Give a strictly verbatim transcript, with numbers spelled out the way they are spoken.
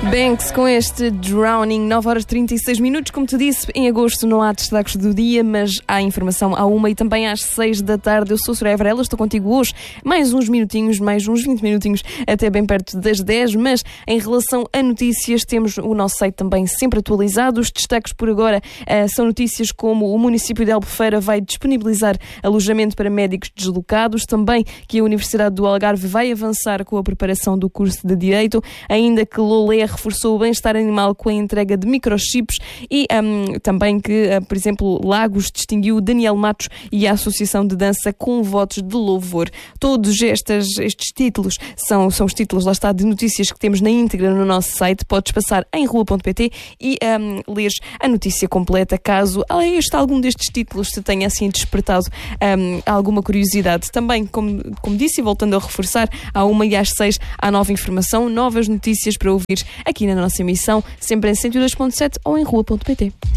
Banks com este Drowning, nove horas e trinta e seis minutos. Como te disse, em agosto não há destaques do dia, mas há informação à uma e também às seis da tarde. Eu sou Soraya Varela, estou contigo hoje mais uns minutinhos, mais uns vinte minutinhos, até bem perto das dez. Mas em relação a notícias, temos o nosso site também sempre atualizado. Os destaques por agora uh, são notícias como o município de Albufeira vai disponibilizar alojamento para médicos deslocados, também que a Universidade do Algarve vai avançar com a preparação do curso de Direito, ainda que Lolé reforçou o bem-estar animal com a entrega de microchips e um, também que, uh, por exemplo, Lagos distinguiu Daniel Matos e a Associação de Dança com votos de louvor. Todos estas, estes títulos são, são os títulos, lá está, de notícias que temos na íntegra no nosso site. Podes passar em rua ponto pt e um, leres a notícia completa, caso este, algum destes títulos te tenha assim despertado um, alguma curiosidade. Também, como, como disse, e voltando a reforçar, à uma e às seis há nova informação, novas notícias para ouvir aqui na nossa emissão, sempre em cento e dois ponto sete ou em rua ponto pt.